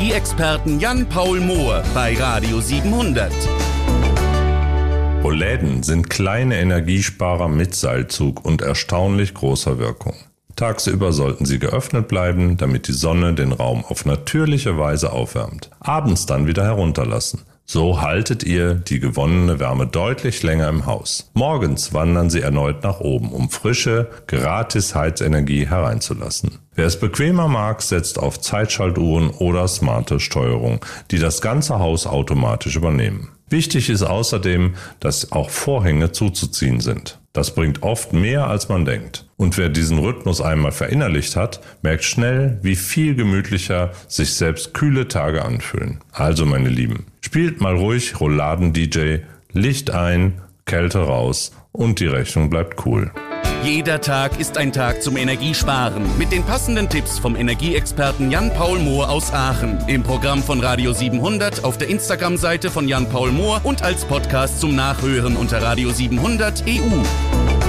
Energieexperten Jan-Paul Mohr bei Radio 700. Roläden sind kleine Energiesparer mit Seilzug und erstaunlich großer Wirkung. Tagsüber sollten sie geöffnet bleiben, damit die Sonne den Raum auf natürliche Weise aufwärmt. Abends dann wieder herunterlassen. So haltet ihr die gewonnene Wärme deutlich länger im Haus. Morgens wandern sie erneut nach oben, um frische, gratis Heizenergie hereinzulassen. Wer es bequemer mag, setzt auf Zeitschaltuhren oder smarte Steuerung, die das ganze Haus automatisch übernehmen. Wichtig ist außerdem, dass auch Vorhänge zuzuziehen sind. Das bringt oft mehr, als man denkt. Und wer diesen Rhythmus einmal verinnerlicht hat, merkt schnell, wie viel gemütlicher sich selbst kühle Tage anfühlen. Also meine Lieben, spielt mal ruhig Rouladen-DJ, Licht ein, Kälte raus und die Rechnung bleibt cool. Jeder Tag ist ein Tag zum Energiesparen. Mit den passenden Tipps vom Energieexperten Jan-Paul Mohr aus Aachen. Im Programm von Radio 700, auf der Instagram-Seite von Jan-Paul Mohr und als Podcast zum Nachhören unter Radio 700 EU.